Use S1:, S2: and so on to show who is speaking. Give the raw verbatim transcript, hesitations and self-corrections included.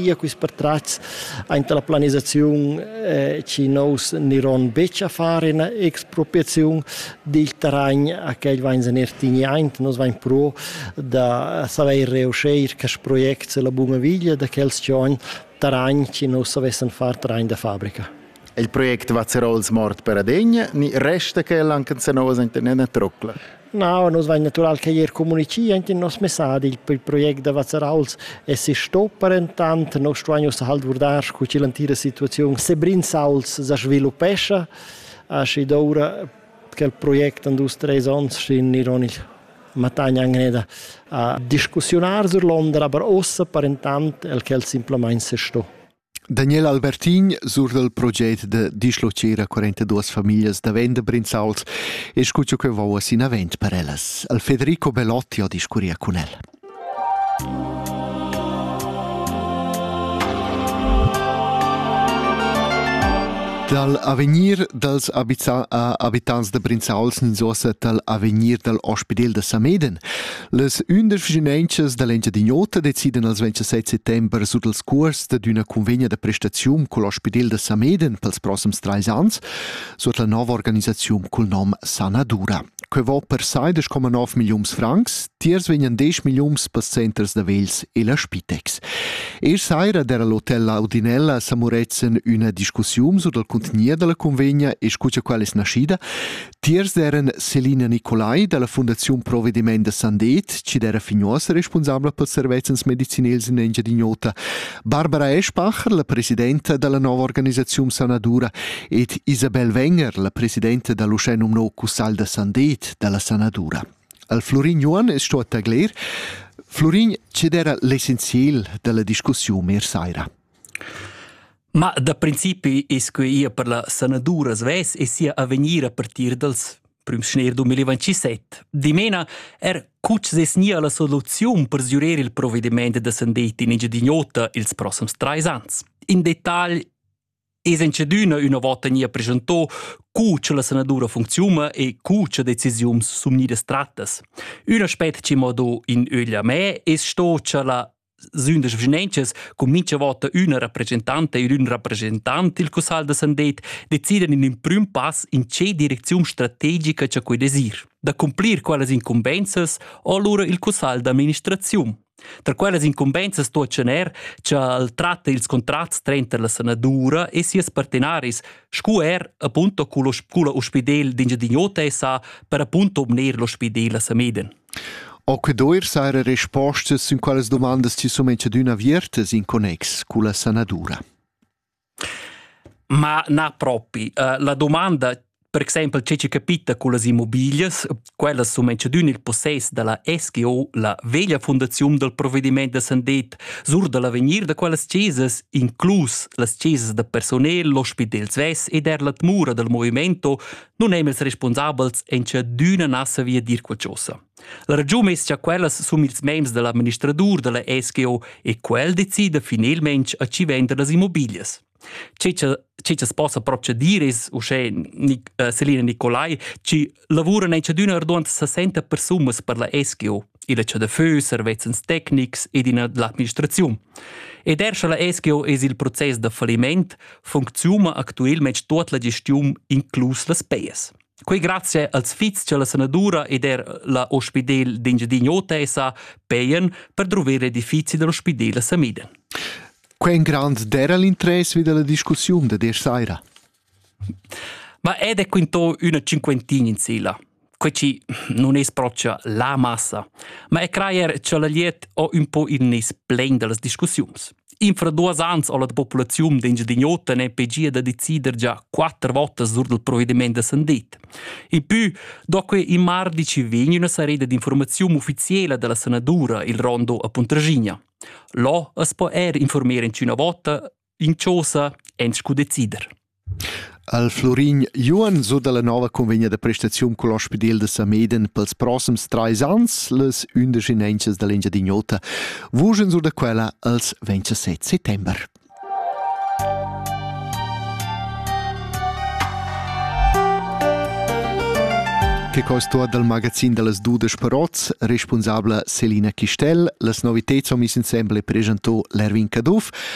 S1: via quis pertrats anche la planizazione eh, ci nos niron beccia fare in expropriazione del terreno a che vain zener tignaint nos vain pro da saver reuscir che proiect la bunga viglia da quels giorni terreni ci nos savessen far terreni da fabbrica.
S2: Il progetto Vazzerols mort per adegna, ni resta che l'anche se nos intendena trocla.
S1: No, nos vain natural che ier comunici anche in nos messadi il, il progetto da Vazzerols e si stoppa intant nos stuagno sa halt vurdar cu ci l'antira situazione se brin sauls sa sviluppescha a si d'ora che il progetto andus tres ans sin ironil matagna anche a discussionar sur Londra aber ossa per intant el che simplement se sto.
S3: Daniel Albertin sur del progetto de dislocera quarantadue famiglie da Venda Brinzauls e scuccio che va sin avent per ellas. Al Federico Bellotti ho discuria con el. Dal avenir dels abita- uh, abitants de Brinzauls ninsosa dal avenir del Ospedel de Sameden. Les undici de l'Engiadignota deciden al ventisette settembre su dels curs de d'una convegna de prestazione con l'Ospedel de Sameden pels prossims tre ans, su la nova organizzazione col nom Sanadura. Que va per seidici virgola nove milions francs, tiers venien dieci milions per centers de Vels e la Spitex. Er saira der l'hotel Audinella samurezen una discussione su del contenuto della convegna e scuccia quales nascida. Tiers deren Selina Nicolai della Fondazione Provediment de Sandet, ci dera fignosa responsabile per servizens medicinels in Engiadignota, Barbara Eschbacher, la presidente della nuova organizzazione Sanadura, ed Isabel Wenger, la presidente dell'Oceanum No Cussal de Sandet della Sanadura. Al Florin Juan è stato a Gler. Florin, c'era l'essenziale della discussione mersaira.
S4: Ma da principi è che io per la Sanadura sves e sia a venire a partire dal primo schnee duemilaventisette. Di mena er cuc sesnia la soluzione per giurare il provvedimento da Sandet in Engiadignota ils prossimi tre anni. In dettaglio, esenceduna una volta nia presentò cuc la Sanadura funziona e cuc decisioni sumnide strattas. Un aspetto che modo in öglia me è sto che la Sündes Vgenenches comincia volta una rappresentante e un rappresentante il Cussal de Sandet deciden in un prim pass in che direzione strategica che quei desir, da cumplir quelles incumbences o allora il Cussal d'amministrazione. Tra quelles incumbences to cener che il tratta ils contrats trenta la Sanadura e sias partenaris scuer appunto con lo ospedel d'Engiadignota e sa per appunto obner l'ospedel a Sameden.
S3: O che doir saire risposte su quelles domande ci sono d'una viertes in connex con la Sanadura?
S4: Ma na propri. Uh, la domanda, per esempio, c'è ci capita con le immobilie, quelle sono d'una il possesso della S G O, la veglia fondazione del provvedimento de Sandet, sur dell'avvenir de quelle chiese, inclus le chiese de personel, l'ospedel Sves e der l'atmura del movimento, non è els responsabils en c'è d'una nassa via dir qualcosa. La ragione è che quelle sono i membri dell'amministratur della S G O e quel decide finalmente a ci vendere le immobilie. C'è che si possa procedere, o c'è uh, Selina Nicolai, ci lavorano in c'è ardonta sessanta persone per la S G O, e c'è da feu, servizens tecnics ed in l'amministrazione. Ed erst la S G O è il processo di fallimento, funziona attualmente tutta la gestione, inclus le spese. Qui grazie al sfiz che la Sanadura ed er la ospedel d'Engiadignota essa payen per trovare edifici dell'ospedel a Sameden.
S3: Quen grand dera l'interesse della discussione de der saira?
S4: Ma ed è quinto una cinquantina in sila. Queci non è proprio la massa, ma è creare che la liet o un po' in nes plen delle discussioni. Infra due anni la popolazione d'Engiadignota ne pegia da decidere già quattro volte sur del provvedimento de Sandet. In più, dopo in marzo ci viene una serie di informazioni ufficiali della Sanadura, il rondo a Puntragigna. Là es può er informare in una volta in cosa ens cu decidere.
S3: Al Florin Juan so della nova convegna de prestazione con l'Ospedel de Sameden pels prossims tre ans, les undici dell'Engiadignota, vugen so da quella als ventisette settembre. Che costo del magazin delles Dudes Parots, responsabile Selina Chistel, les novità sono insieme presentò l'Erwin Kaduf.